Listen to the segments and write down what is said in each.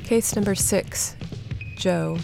Case number 6. Joe.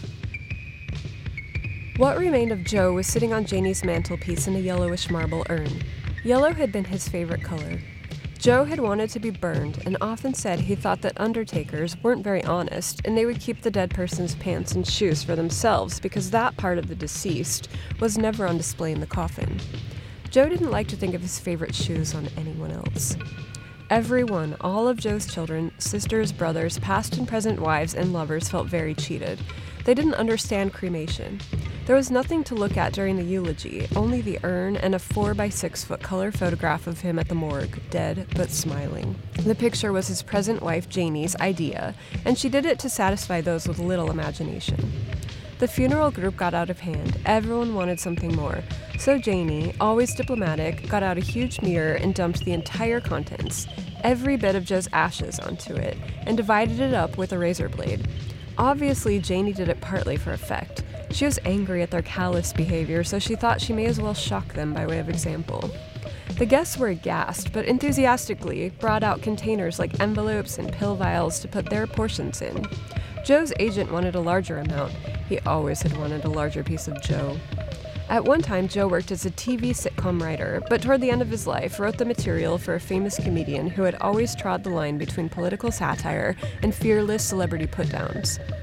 What remained of Joe was sitting on Janie's mantelpiece in a yellowish marble urn. Yellow had been his favorite color. Joe had wanted to be burned and often said he thought that undertakers weren't very honest and they would keep the dead person's pants and shoes for themselves because that part of the deceased was never on display in the coffin. Joe didn't like to think of his favorite shoes on anyone else. Everyone, all of Joe's children, sisters, brothers, past and present wives, and lovers felt very cheated. They didn't understand cremation. There was nothing to look at during the eulogy, only the urn and a 4x6-foot color photograph of him at the morgue, dead but smiling. The picture was his present wife Janie's idea, and she did it to satisfy those with little imagination. The funeral group got out of hand. Everyone wanted something more. So Janie, always diplomatic, got out a huge mirror and dumped the entire contents, every bit of Joe's ashes, onto it, and divided it up with a razor blade. Obviously, Janie did it partly for effect. She was angry at their callous behavior, so she thought she may as well shock them by way of example. The guests were aghast, but enthusiastically brought out containers like envelopes and pill vials to put their portions in. Joe's agent wanted a larger amount. He always had wanted a larger piece of Joe. At one time, Joe worked as a TV sitcom writer, but toward the end of his life wrote the material for a famous comedian who had always trod the line between political satire and fearless celebrity put-downs.